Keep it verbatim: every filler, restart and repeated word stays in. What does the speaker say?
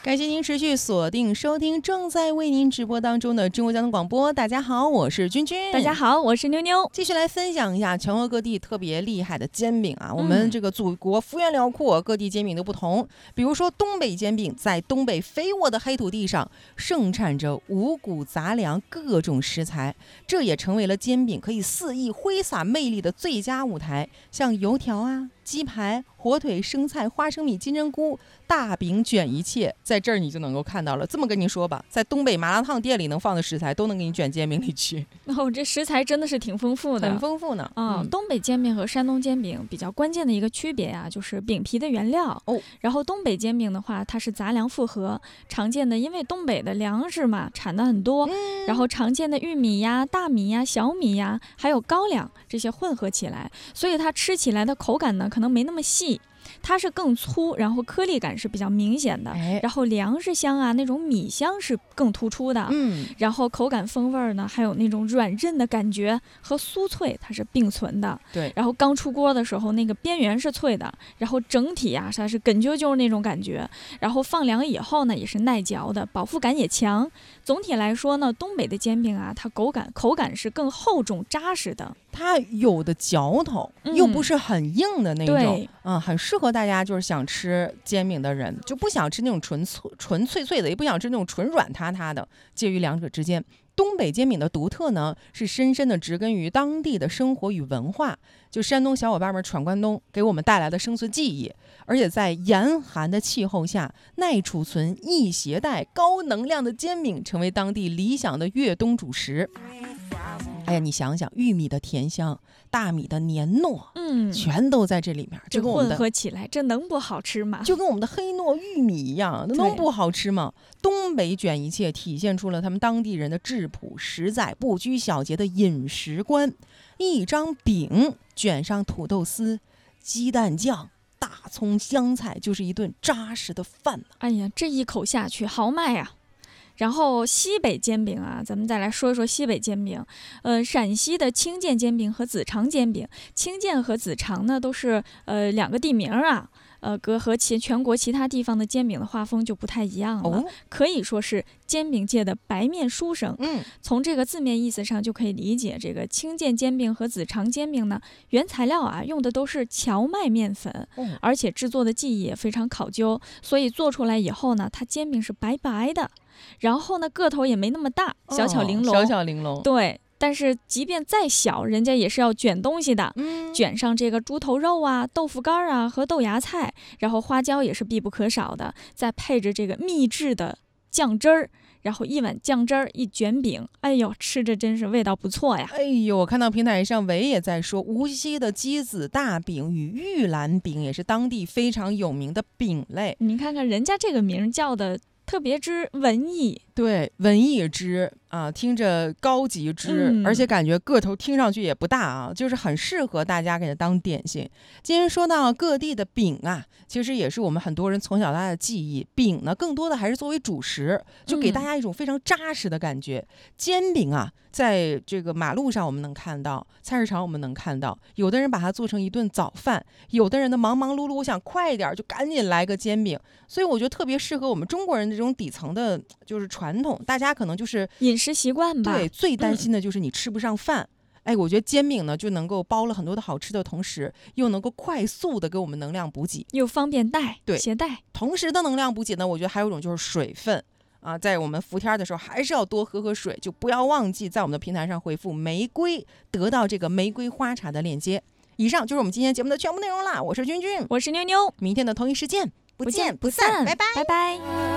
感谢您持续锁定收听正在为您直播当中的中国交通广播。大家好，我是君君。 大家好，我是妞妞。 继续来分享一下全国各地特别厉害的煎饼啊！我们这个祖国幅员辽阔，各地煎饼都不同。比如说东北煎饼，在东北肥沃的黑土地上，盛产着五谷杂粮各种食材，这也成为了煎饼可以肆意挥洒魅力的最佳舞台。像油条啊、鸡排、火腿、生菜、花生米、金针菇，大饼卷一切，在这儿你就能够看到了。这么跟您说吧，在东北麻辣烫店里能放的食材，都能给你卷煎饼里去。 哦，这食材真的是挺丰富的， 很丰富呢。 啊、嗯，东北煎饼和山东煎饼比较关键的一个区别啊，就是饼皮的原料。 哦， 然后东北煎饼的话，它是杂粮复合，常见的，因为东北的粮食嘛产的很多，嗯、然后常见的玉米呀、大米呀、小米呀，还有高粱这些混合起来，所以它吃起来的口感呢，可能没那么细。它是更粗，然后颗粒感是比较明显的， 哎、 然后粮食香啊，那种米香是更突出的， 嗯， 然后口感风味呢，还有那种软韧的感觉和酥脆，它是并存的， 对。 然后刚出锅的时候，那个边缘是脆的，然后整体啊，它是哏啾啾那种感觉，然后放凉以后呢，也是耐嚼的，饱腹感也强。总体来说呢，东北的煎饼啊，它口感口感是更厚重扎实的。 它有的嚼头，又不是很硬的那种， 对， 嗯，很适合大家就是想吃煎饼的人，就不想吃那种纯脆纯脆脆的，也不想吃那种纯软塌塌的，介于两者之间。东北煎饼的独特呢，是深深的植根于当地的生活与文化，就山东小伙伴们闯关东给我们带来的生存记忆，而且在严寒的气候下，耐储存、易携带、高能量的煎饼成为当地理想的越冬主食。哎呀，你想想，玉米的甜香，大米的黏糯， 嗯， 全都在这里面， 这混合起来，这能不好吃吗？ 就跟我们的黑糯玉米一样，能不好吃吗？东北卷一切体现出了他们当地人的质朴实在、不拘小节的饮食观。一张饼卷上土豆丝、鸡蛋酱、大葱、香菜，就是一顿扎实的饭、啊、 哎呀，这一口下去豪迈呀、啊！然后西北煎饼啊，咱们再来说一说西北煎饼。呃，陕西的清涧煎饼和子长煎饼，清涧和子长呢都是呃两个地名啊，呃，隔和其全国其他地方的煎饼的画风就不太一样了，哦、可以说是煎饼界的白面书生。 嗯， 从这个字面意思上就可以理解，这个清涧煎饼和子长煎饼呢，原材料啊用的都是荞麦面粉， 嗯、 而且制作的技艺也非常考究，所以做出来以后呢，它煎饼是白白的。然后呢，个头也没那么大，小巧玲珑， 哦、小巧玲珑。 对，但是即便再小，人家也是要卷东西的， 嗯、 卷上这个猪头肉啊、豆腐干啊和豆芽菜，然后花椒也是必不可少的，再配着这个秘制的酱汁儿。然后一碗酱汁儿，一卷饼，哎呦，吃着真是味道不错呀！ 哎呦，我看到平台上维也在说，无锡的鸡子大饼与玉兰饼也是当地非常有名的饼类。 你看看人家这个名叫的特别之文艺， 对，文艺之啊，听着高级之、嗯，而且感觉个头听上去也不大啊，就是很适合大家给它当点心。今天说到各地的饼啊，其实也是我们很多人从小到大的记忆。饼呢，更多的还是作为主食，就给大家一种非常扎实的感觉。嗯、煎饼啊，在这个马路上我们能看到，菜市场我们能看到，有的人把它做成一顿早饭，有的人呢忙忙碌碌，我想快一点就赶紧来个煎饼。所以我觉得特别适合我们中国人的这种底层的，就是传统，大家可能就是饮食习惯吧。 对，最担心的就是你吃不上饭。嗯、哎，我觉得煎饼呢就能够包了很多的好吃的同时，又能够快速的给我们能量补给， 又方便带， 对， 携带。 同时的能量补给呢，我觉得还有一种就是水分啊，在我们伏天的时候还是要多喝喝水，就不要忘记在我们的平台上回复玫瑰，得到这个玫瑰花茶的链接。以上就是我们今天节目的全部内容啦，我是君君， 我是妞妞， 明天的同一时间不见不散， 不散拜拜拜拜。